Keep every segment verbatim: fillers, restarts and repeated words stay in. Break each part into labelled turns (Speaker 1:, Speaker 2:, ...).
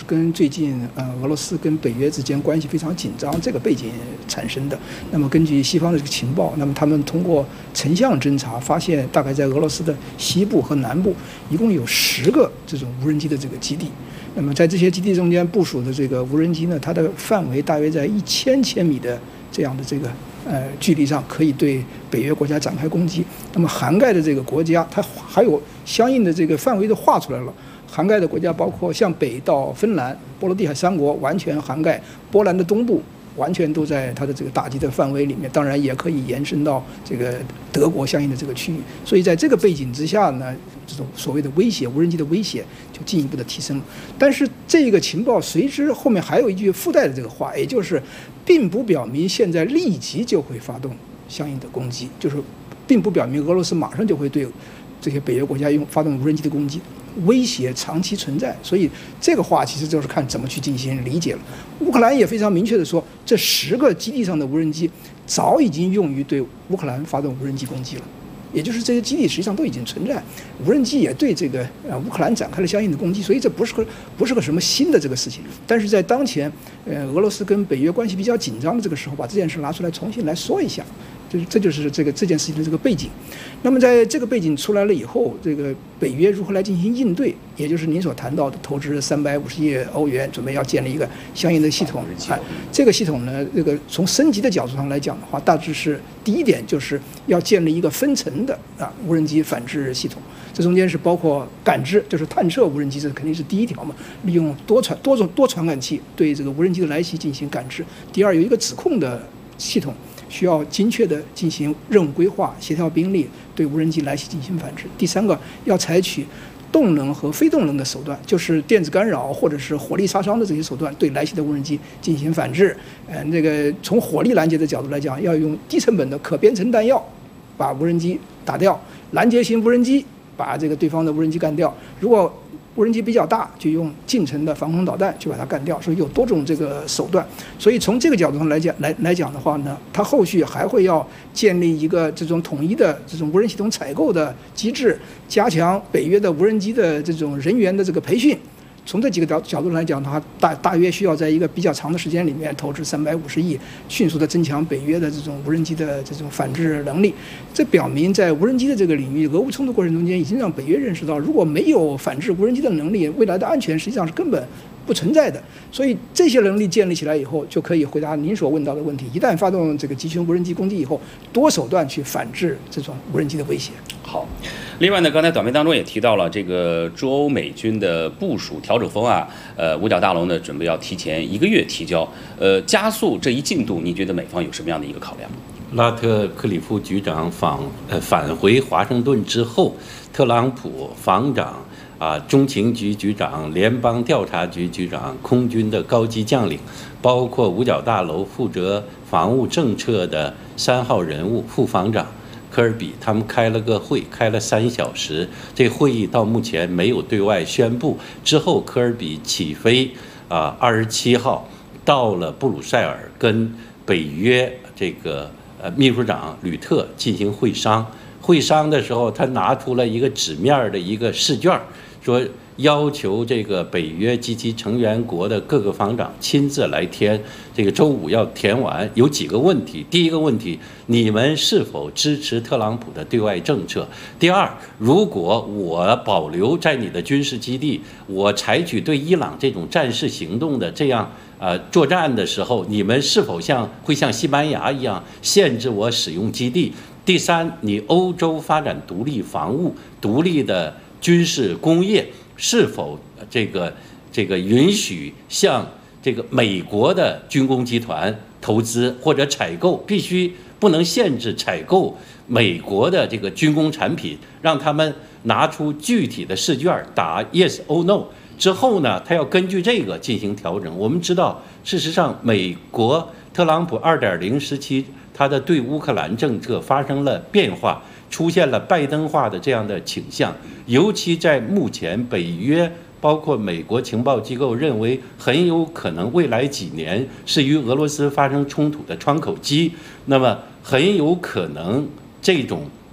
Speaker 1: 跟最近呃俄罗斯跟北约之间关系非常紧张这个背景产生的。那么根据西方的这个情报，那么他们通过成像侦察发现，大概在俄罗斯的西部和南部一共有十个这种无人机的这个基地。那么在这些基地中间部署的这个无人机呢，它的范围大约在一千千米的这样的这个呃距离上，可以对北约国家展开攻击。那么涵盖的这个国家，它还有相应的这个范围都画出来了。涵盖的国家包括向北到芬兰、波罗的海三国，完全涵盖波兰的东部，完全都在它的这个打击的范围里面。当然也可以延伸到这个德国相应的这个区域。所以在这个背景之下呢，这种所谓的威胁，无人机的威胁就进一步的提升了。但是这个情报随之后面还有一句附带的这个话，也就是并不表明现在立即就会发动相应的攻击，就是并不表明俄罗斯马上就会对这些北约国家用发动无人机的攻击。威胁长期存在，所以这个话其实就是看怎么去进行理解了。乌克兰也非常明确的说，这十个基地上的无人机早已经用于对乌克兰发动无人机攻击了，也就是这些基地实际上都已经存在，无人机也对这个呃乌克兰展开了相应的攻击，所以这不是个不是个什么新的这个事情。但是在当前呃俄罗斯跟北约关系比较紧张的这个时候，把这件事拿出来重新来说一下。这这就是这个这件事情的这个背景。那么在这个背景出来了以后，这个北约如何来进行应对，也就是您所谈到的投资三百五十亿欧元，准备要建立一个相应的系统。啊，这个系统呢，这个从升级的角度上来讲的话，大致是第一点就是要建立一个分层的啊无人机反制系统。这中间是包括感知，就是探测无人机，这肯定是第一条嘛，利用多传多种多传感器对这个无人机的来袭进行感知。第二，有一个指控的系统。需要精确地进行任务规划，协调兵力，对无人机来袭进行反制。第三个，要采取动能和非动能的手段，就是电子干扰或者是火力杀伤的这些手段，对来袭的无人机进行反制。呃，那个从火力拦截的角度来讲，要用低成本的可编程弹药把无人机打掉，拦截型无人机把这个对方的无人机干掉。如果无人机比较大，就用近程的防空导弹去把它干掉，所以有多种这个手段。所以从这个角度上来讲，来来讲的话呢，它后续还会要建立一个这种统一的这种无人系统采购的机制，加强北约的无人机的这种人员的这个培训。从这几个角角度来讲的话，大大约需要在一个比较长的时间里面投资三百五十亿，迅速的增强北约的这种无人机的这种反制能力。这表明在无人机的这个领域，俄乌冲突过程中间已经让北约认识到，如果没有反制无人机的能力，未来的安全实际上是根本不存在的。所以这些能力建立起来以后，就可以回答您所问到的问题。一旦发动这个集群无人机攻击以后，多手段去反制这种无人机的威胁。
Speaker 2: 好，另外呢，刚才短片当中也提到了这个驻欧美军的部署调整方案，呃，五角大楼呢准备要提前一个月提交，呃，加速这一进度，你觉得美方有什么样的一个考量？
Speaker 3: 拉特克里夫局长访呃返回华盛顿之后，特朗普防长啊、中情局局长、联邦调查局局长、空军的高级将领，包括五角大楼负责防务政策的三号人物副防长科尔比，他们开了个会，开了三小时。这会议到目前没有对外宣布。之后，科尔比起飞啊，二十七号到了布鲁塞尔，跟北约这个呃秘书长吕特进行会商。会商的时候，他拿出了一个纸面的一个试卷，说要求这个北约及其成员国的各个防长亲自来填，这个周五要填完。有几个问题：第一个问题，你们是否支持特朗普的对外政策？第二，如果我保留在你的军事基地，我采取对伊朗这种战事行动的这样呃作战的时候，你们是否像会像西班牙一样限制我使用基地？第三，你欧洲发展独立防务、独立的军事工业，是否这个这个允许向这个美国的军工集团投资或者采购，必须不能限制采购美国的这个军工产品，让他们拿出具体的试卷，打 yes or no 之后呢，他要根据这个进行调整。我们知道，事实上，美国特朗普 二点零 时期，他的对乌克兰政策发生了变化，出现了拜登化的这样的倾向，尤其在目前北约包括美国情报机构认为很有可能未来几年是与俄罗斯发生冲突的窗口期，那么很有可能这种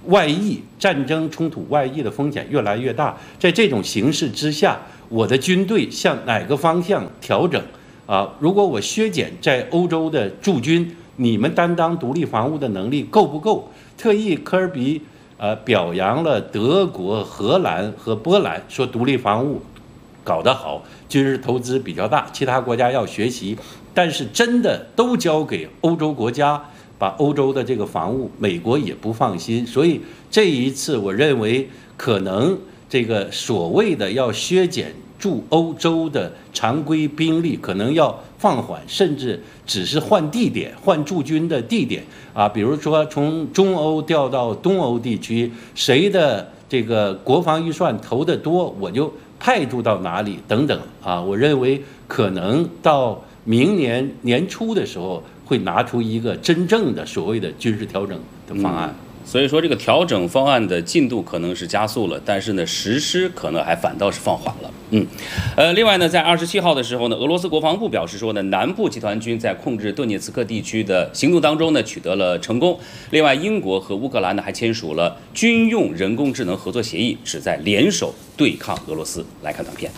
Speaker 3: 外溢战争冲突外溢的风险越来越大。在这种形势之下，我的军队向哪个方向调整？啊，如果我削减在欧洲的驻军，你们担当独立防务的能力够不够？特意科尔比呃表扬了德国、荷兰和波兰，说独立防务搞得好，军事投资比较大，其他国家要学习。但是真的都交给欧洲国家，把欧洲的这个防务，美国也不放心。所以这一次，我认为可能这个所谓的要削减驻欧洲的常规兵力，可能要放缓，甚至只是换地点、换驻军的地点啊，比如说从中欧调到东欧地区，谁的这个国防预算投得多，我就派驻到哪里等等啊。我认为可能到明年年初的时候，会拿出一个真正的所谓的军事调整的方案。
Speaker 2: 嗯，所以说这个调整方案的进度可能是加速了，但是呢，实施可能还反倒是放缓了。嗯，呃，另外呢，在二十七号的时候呢，俄罗斯国防部表示说呢，南部集团军在控制顿涅茨克地区的行动当中呢，取得了成功。另外，英国和乌克兰呢还签署了军用人工智能合作协议，旨在联手对抗俄罗斯。来看短片。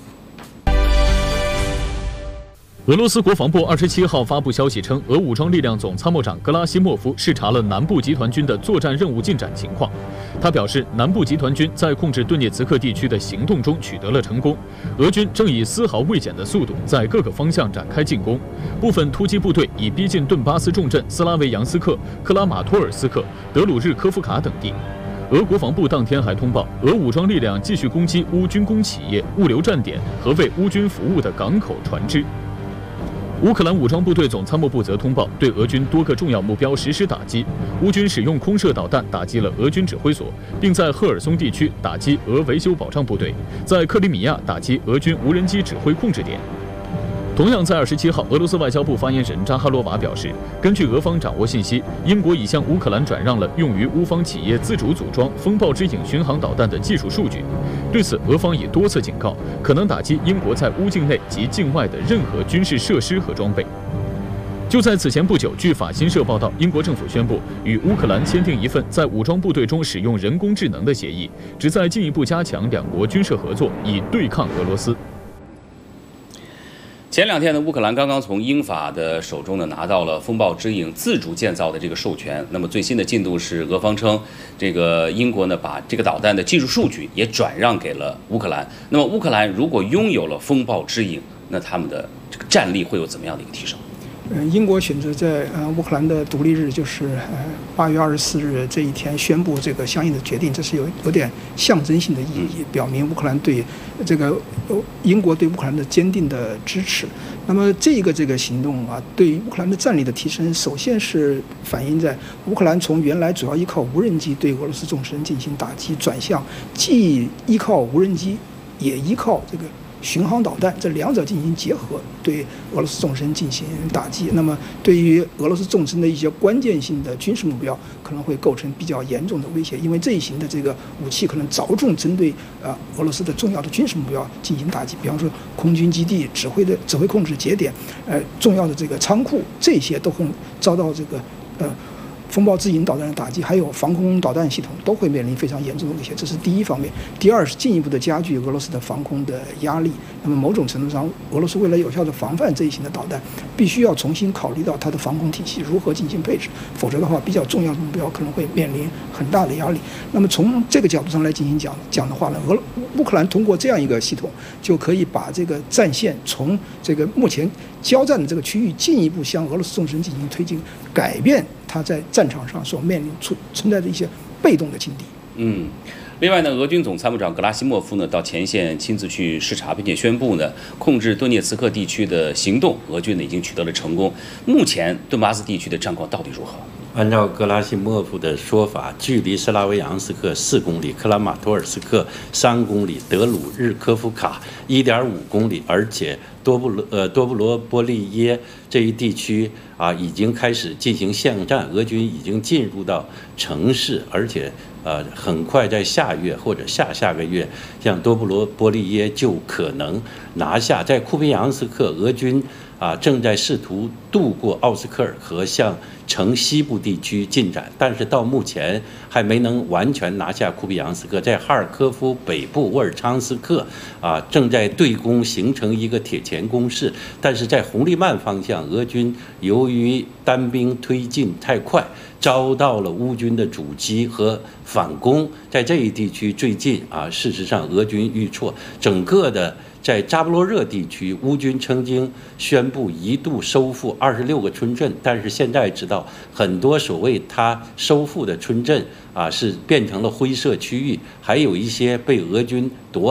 Speaker 4: 俄罗斯国防部二十七号发布消息称，俄武装力量总参谋长格拉西莫夫视察了南部集团军的作战任务进展情况。他表示，南部集团军在控制顿涅茨克地区的行动中取得了成功，俄军正以丝毫未减的速度在各个方向展开进攻，部分突击部队已逼近顿巴斯重镇斯拉维扬斯克、克拉马托尔斯克、德鲁日科夫卡等地。俄国防部当天还通报，俄武装力量继续攻击乌军工企业、物流站点和为乌军服务的港口船只。乌克兰武装部队总参谋部则通报，对俄军多个重要目标实施打击。乌军使用空射导弹打击了俄军指挥所，并在赫尔松地区打击俄维修保障部队，在克里米亚打击俄军无人机指挥控制点。同样在二十七号，俄罗斯外交部发言人扎哈罗娃表示，根据俄方掌握信息，英国已向乌克兰转让了用于乌方企业自主组装风暴之影巡航导弹的技术数据。对此，俄方已多次警告，可能打击英国在乌境内及境外的任何军事设施和装备。就在此前不久，据法新社报道，英国政府宣布与乌克兰签订一份在武装部队中使用人工智能的协议，旨在进一步加强两国军事合作，以对抗俄罗斯。
Speaker 2: 前两天呢，乌克兰刚刚从英法的手中呢拿到了风暴之影自主建造的这个授权。那么最新的进度是，俄方称这个英国呢把这个导弹的技术数据也转让给了乌克兰。那么乌克兰如果拥有了风暴之影，那他们的这个战力会有怎么样的一个提升？
Speaker 1: 呃，英国选择在呃乌克兰的独立日，就是呃八月二十四日这一天宣布这个相应的决定，这是有有点象征性的意义，表明乌克兰对这个英国对乌克兰的坚定的支持。那么这个这个行动啊，对于乌克兰的战力的提升，首先是反映在乌克兰从原来主要依靠无人机对俄罗斯纵深进行打击，转向既依靠无人机，也依靠这个巡航导弹，这两者进行结合，对俄罗斯纵深进行打击。那么，对于俄罗斯纵深的一些关键性的军事目标，可能会构成比较严重的威胁，因为这一型的这个武器可能着重针对呃俄罗斯的重要的军事目标进行打击，比方说空军基地、指挥的指挥控制节点、呃重要的这个仓库，这些都会遭到这个呃。风暴之影导弹的打击，还有防空导弹系统都会面临非常严重的威胁，这是第一方面。第二是进一步的加剧俄罗斯的防空的压力。那么某种程度上，俄罗斯为了有效的防范这一型的导弹，必须要重新考虑到它的防空体系如何进行配置，否则的话，比较重要的目标可能会面临很大的压力。那么从这个角度上来进行讲讲的话呢，俄乌克兰通过这样一个系统，就可以把这个战线从这个目前交战的这个区域进一步向俄罗斯纵深进行推进，改变它在战场上所面临出存在的一些被动的境地。
Speaker 2: 嗯，另外呢，俄军总参谋长格拉西莫夫呢到前线亲自去视察，并且宣布呢控制顿涅茨克地区的行动，俄军呢已经取得了成功。目前顿巴斯地区的战况到底如何？
Speaker 3: 按照格拉西莫夫的说法，距离斯拉维扬斯克四公里，克拉马托尔斯克三公里，德鲁日科夫卡一点五公里，而且多布罗呃多布罗波利耶这一地区啊已经开始进行巷战，俄军已经进入到城市，而且呃很快在下月或者下下个月，像多布罗波利耶就可能拿下。在库皮扬斯克，俄军啊，正在试图渡过奥斯克尔河向城西部地区进展，但是到目前还没能完全拿下库皮扬斯克。在哈尔科夫北部沃尔昌斯克啊，正在对攻形成一个铁钳攻势，但是在红利曼方向，俄军由于单兵推进太快，遭到了乌军的阻击和反攻。在这一地区，最近啊，事实上俄军遇挫，整个的在扎波罗热地区，乌军曾经宣布一度收复二十六个村镇，但是现在知道很多所谓他收复的村镇啊，是变成了灰色区域，还有一些被俄军夺。